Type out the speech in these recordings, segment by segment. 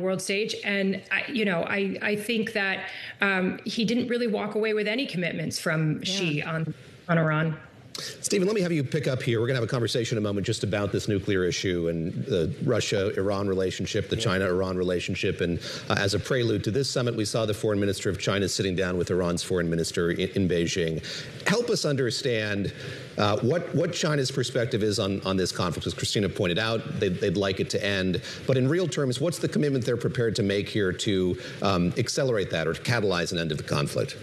world stage. And, I think that he didn't really walk away with any commitments from Xi on Iran. Stephen, let me have you pick up here. We're going to have a conversation in a moment just about this nuclear issue and the Russia-Iran relationship, the China-Iran relationship. And as a prelude to this summit, we saw the foreign minister of China sitting down with Iran's foreign minister in Beijing. Help us understand what China's perspective is on this conflict. As Christina pointed out, they'd like it to end. But in real terms, what's the commitment they're prepared to make here to accelerate that or to catalyze an end of the conflict?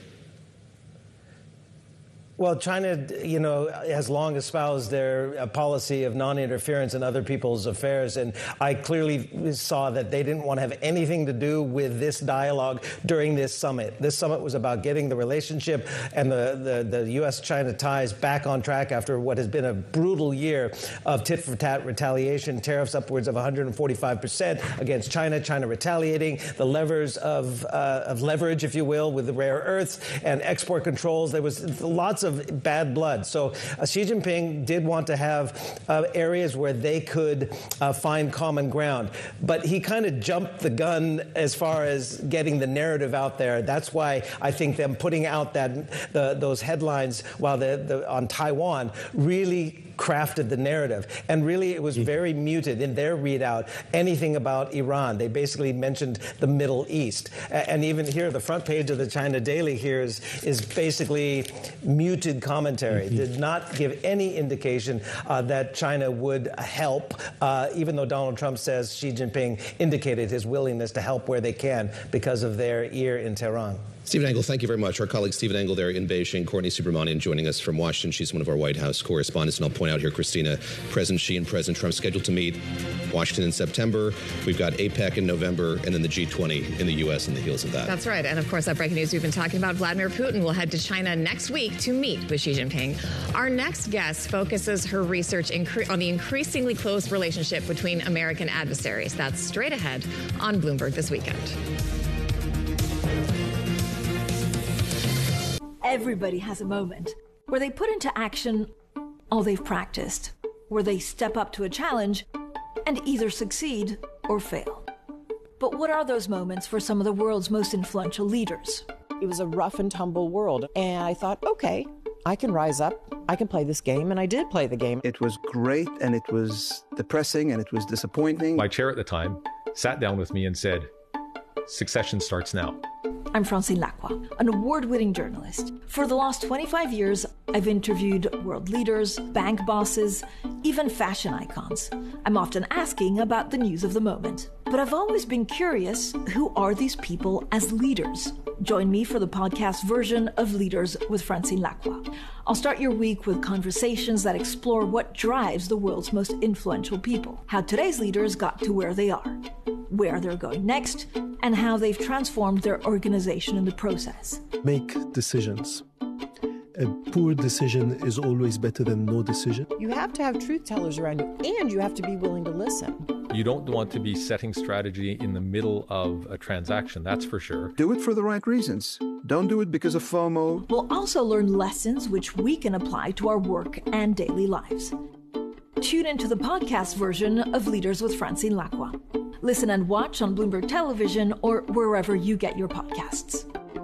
Well, China, has long espoused their policy of non-interference in other people's affairs, and I clearly saw that they didn't want to have anything to do with this dialogue during this summit. This summit was about getting the relationship and the U.S.-China ties back on track after what has been a brutal year of tit-for-tat retaliation, tariffs upwards of 145% against China, China retaliating, the levers of leverage, if you will, with the rare earths and export controls. There was lots of bad blood. So Xi Jinping did want to have areas where they could find common ground. But he kind of jumped the gun as far as getting the narrative out there. That's why I think them putting out those headlines while on Taiwan really crafted the narrative. And really, it was very muted in their readout, anything about Iran. They basically mentioned the Middle East. And even here, the front page of the China Daily here is basically muted commentary. Did not give any indication that China would help, even though Donald Trump says Xi Jinping indicated his willingness to help where they can because of their ear in Tehran. Stephen Engel, thank you very much. Our colleague Stephen Engel there in Beijing, Courtney Subramanian joining us from Washington. She's one of our White House correspondents. And I'll point out here, Christina, President Xi and President Trump scheduled to meet Washington in September. We've got APEC in November, and then the G20 in the U.S. on the heels of that. That's right. And of course, that breaking news we've been talking about, Vladimir Putin will head to China next week to meet with Xi Jinping. Our next guest focuses her research on the increasingly close relationship between American adversaries. That's straight ahead on Bloomberg This Weekend. Everybody has a moment where they put into action all they've practiced, where they step up to a challenge and either succeed or fail. But what are those moments for some of the world's most influential leaders? It was a rough and tumble world, and I thought, okay, I can rise up, I can play this game, and I did play the game. It was great, and it was depressing, and it was disappointing. My chair at the time sat down with me and said, "Succession starts now." I'm Francine Lacqua, an award-winning journalist. For the last 25 years, I've interviewed world leaders, bank bosses, even fashion icons. I'm often asking about the news of the moment. But I've always been curious, who are these people as leaders? Join me for the podcast version of Leaders with Francine Lacqua. I'll start your week with conversations that explore what drives the world's most influential people, how today's leaders got to where they are, where they're going next, and how they've transformed their organization in the process. Make decisions. A poor decision is always better than no decision. You have to have truth tellers around you, and you have to be willing to listen. You don't want to be setting strategy in the middle of a transaction, that's for sure. Do it for the right reasons. Don't do it because of FOMO. We'll also learn lessons which we can apply to our work and daily lives. Tune into the podcast version of Leaders with Francine Lacqua. Listen and watch on Bloomberg Television or wherever you get your podcasts.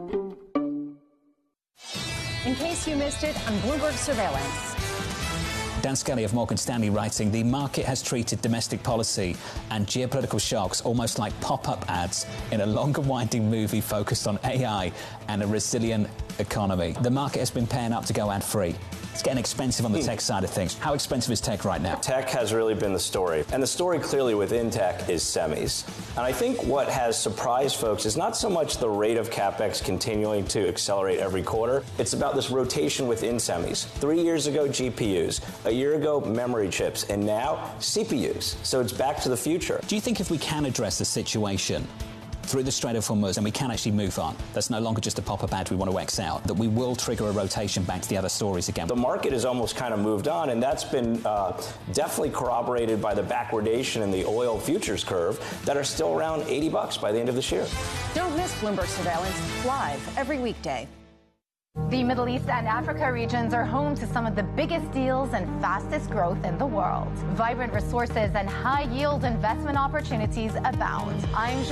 In case you missed it, on Bloomberg Surveillance. Dan Skelly of Morgan Stanley writing, the market has treated domestic policy and geopolitical shocks almost like pop-up ads in a longer winding movie focused on AI and a resilient economy. The market has been paying up to go ad-free. It's getting expensive on the tech side of things. How expensive is tech right now? Tech has really been the story. And the story clearly within tech is semis. And I think what has surprised folks is not so much the rate of CapEx continuing to accelerate every quarter. It's about this rotation within semis. 3 years ago, GPUs. A year ago, memory chips. And now, CPUs. So it's back to the future. Do you think if we can address the situation through the Strait of Hormuz and we can actually move on, that's no longer just a pop-up ad we want to X out, that we will trigger a rotation back to the other stories again? The market has almost kind of moved on, and that's been definitely corroborated by the backwardation in the oil futures curve that are still around $80 by the end of this year. Don't miss Bloomberg Surveillance live every weekday. The Middle East and Africa regions are home to some of the biggest deals and fastest growth in the world. Vibrant resources and high-yield investment opportunities abound. I'm